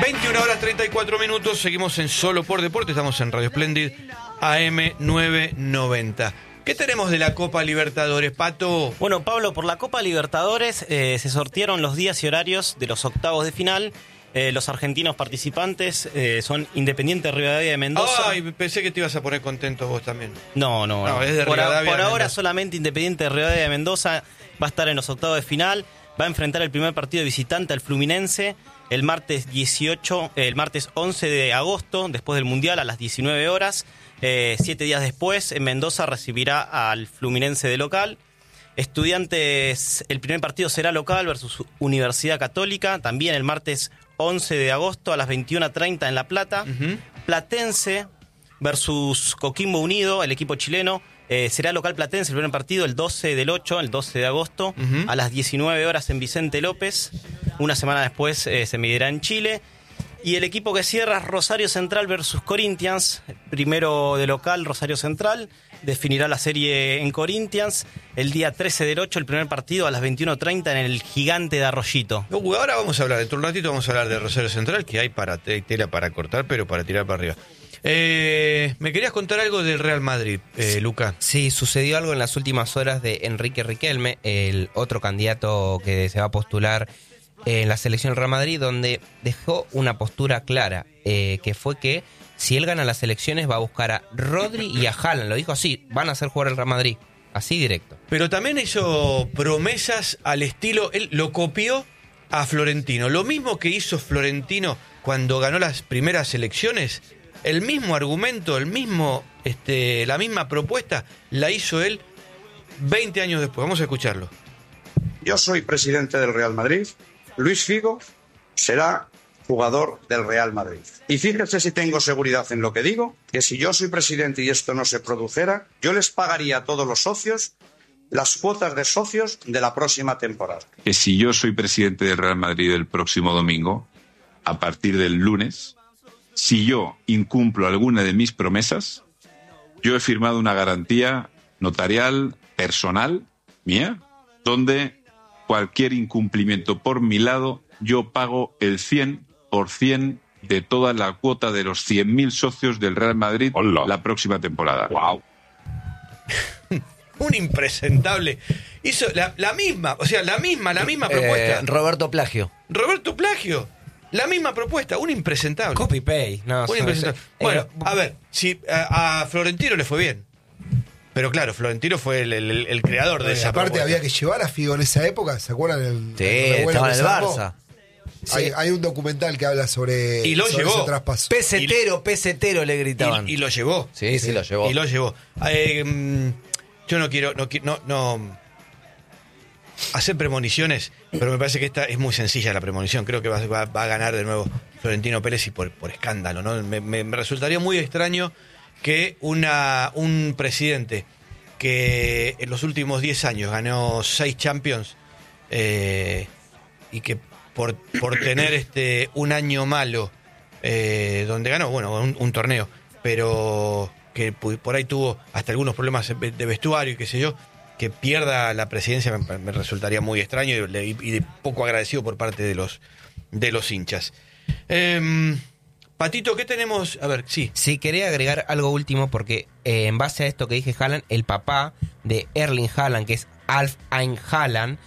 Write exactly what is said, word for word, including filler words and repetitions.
veintiuna horas treinta y cuatro minutos, seguimos en Solo por Deporte, estamos en Radio Splendid A M novecientos noventa. ¿Qué tenemos de la Copa Libertadores, Pato? Bueno, Pablo, por la Copa Libertadores eh, se sortearon los días y horarios de los octavos de final. Eh, los argentinos participantes eh, son Independiente Rivadavia de Mendoza. Ay, pensé que te ibas a poner contento vos también. No, no, no. no. Es de por, Rivadavia por de ahora Mendoza. solamente Independiente Rivadavia de Mendoza va a estar en los octavos de final. Va a enfrentar el primer partido de visitante al Fluminense el martes dieciocho, eh, el martes once de agosto, después del Mundial, a las diecinueve horas. Eh, siete días después, en Mendoza recibirá al Fluminense de local. Estudiantes, el primer partido será local versus Universidad Católica, también el martes once de agosto a las veintiuna treinta en La Plata. Uh-huh. Platense versus Coquimbo Unido, el equipo chileno. Eh, será local Platense el primer partido el doce del ocho, el doce de agosto, uh-huh. a las diecinueve horas en Vicente López. Una semana después eh, se medirá en Chile. Y el equipo que cierra es Rosario Central versus Corinthians. Primero de local, Rosario Central. Definirá la serie en Corinthians. El día trece del ocho, el primer partido a las veintiuna treinta en el Gigante de Arroyito. Ahora vamos a hablar, dentro de un ratito vamos a hablar de Rosario Central, que hay para tela para cortar, pero para tirar para arriba. Eh, ¿Me querías contar algo del Real Madrid, eh, Luca? Sí, sucedió algo en las últimas horas de Enrique Riquelme, el otro candidato que se va a postular en la selección del Real Madrid, donde dejó una postura clara, eh, que fue que si él gana las elecciones va a buscar a Rodri y a Haaland. Lo dijo así, van a hacer jugar el Real Madrid, así directo. Pero también hizo promesas al estilo, él lo copió a Florentino. Lo mismo que hizo Florentino cuando ganó las primeras elecciones, el mismo argumento, el mismo, este, la misma propuesta la hizo él veinte años después. Vamos a escucharlo. Yo soy presidente del Real Madrid. Luis Figo será jugador del Real Madrid. Y fíjese si tengo seguridad en lo que digo, que si yo soy presidente y esto no se produjera, yo les pagaría a todos los socios las cuotas de socios de la próxima temporada. Que si yo soy presidente del Real Madrid el próximo domingo, a partir del lunes, si yo incumplo alguna de mis promesas, yo he firmado una garantía notarial personal mía, donde cualquier incumplimiento por mi lado, yo pago el cien por ciento de toda la cuota de los cien mil socios del Real Madrid Hola. La próxima temporada. ¡Wow! Un impresentable. Hizo la, la misma, o sea, la misma, la misma propuesta. Eh, Roberto Plagio. Roberto Plagio. La misma propuesta, un impresentable. Copy-paste. No, un impresentable. Eh, bueno, eh, a ver, si a, a Florentino le fue bien. Pero claro, Florentino fue el, el, el creador de eh, esa aparte propuesta. Había que llevar a Figo en esa época, ¿se acuerdan? El, sí, el estaba en el Barça. Sí. Hay, hay un documental que habla sobre, y lo sobre llevó. ese traspaso. Pesetero, pesetero le gritaban. Y, y lo llevó. Sí, sí, sí, lo llevó. Y lo llevó. Eh, yo no quiero, no, no, no hacer premoniciones, pero me parece que esta es muy sencilla la premonición. Creo que va, va, va a ganar de nuevo Florentino Pérez y por, por escándalo, ¿no? Me, me, me resultaría muy extraño que una un presidente que en los últimos diez años ganó seis Champions eh, y que por, por tener este un año malo eh, donde ganó, bueno, un, un torneo, pero que por ahí tuvo hasta algunos problemas de vestuario y qué sé yo, que pierda la presidencia me, me resultaría muy extraño y, y de poco agradecido por parte de los de los hinchas. Eh, Patito, ¿qué tenemos? A ver, sí. Sí, quería agregar algo último porque eh, en base a esto que dije Haaland, el papá de Erling Haaland, que es Alf Ein Haaland,